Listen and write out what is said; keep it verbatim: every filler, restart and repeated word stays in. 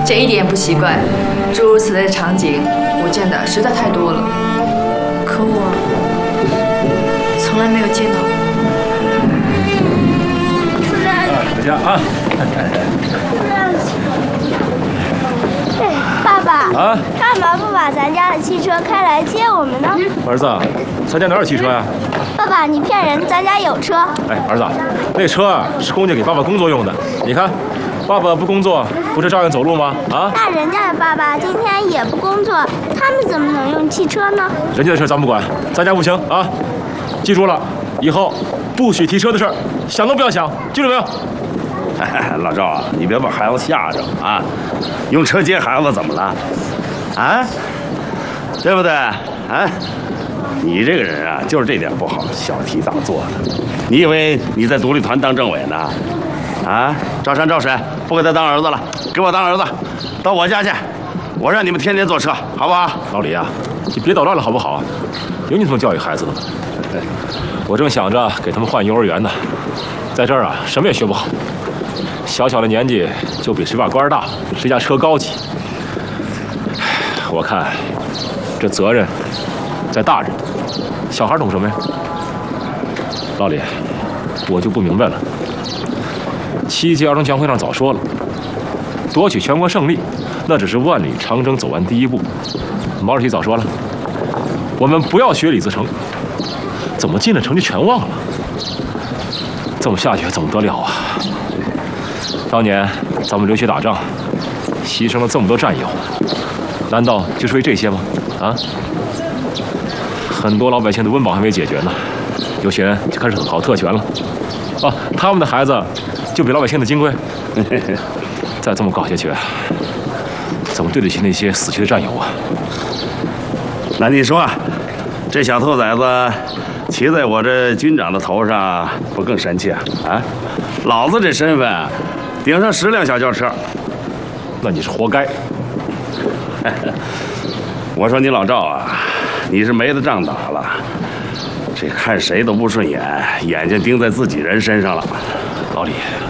这一点也不奇怪。诸如此类的场景，我见的实在太多了。可我从来没有见到过。 回家啊！ 哎，爸爸啊， 干嘛不把咱家的汽车开来接我们呢？ 儿子，咱家哪有汽车呀？ 爸爸，你骗人，咱家有车。 哎，儿子，那车啊是公家给爸爸工作用的。你看，爸爸不工作，不是照样走路吗？啊？ 那人家的爸爸今天也不工作，他们怎么能用汽车呢？ 人家的事咱不管，咱家不行啊！记住了，以后不许提车的事儿，想都不要想，记住没有？ 老赵啊，你别把孩子吓着啊！用车接孩子怎么了？啊？对不对？啊？你这个人啊，就是这点不好，小题大做的。你以为你在独立团当政委呢？啊？赵山赵婶，不给他当儿子了，给我当儿子，到我家去，我让你们天天坐车，好不好？ 老李啊，你别捣乱了好不好？有你这么教育孩子的吗？我正想着给他们换幼儿园呢，在这儿啊，什么也学不好。小小的年纪就比谁把官大，谁家车高级。我看这责任在大人，小孩懂什么呀？老李，我就不明白了。七届儿童强会上早说了，夺取全国胜利，那只是万里长征走完第一步。毛主席早说了，我们不要学李自成，怎么进了城就全忘了？这么下去怎么得了啊？当年咱们流血打仗，牺牲了这么多战友，难道就是为这些吗？啊？很多老百姓的温饱还没解决呢，有些人就开始讨特权了。啊，他们的孩子就比老百姓的金贵。再这么搞下去，怎么对得起那些死去的战友啊？ 那你说，这小兔崽子骑在我这军长的头上，不更神气啊？啊，老子这身份，顶上十辆小轿车， 那你是活该。 我说你老赵啊，你是没得仗打了，这看谁都不顺眼，眼睛盯在自己人身上了。 老李，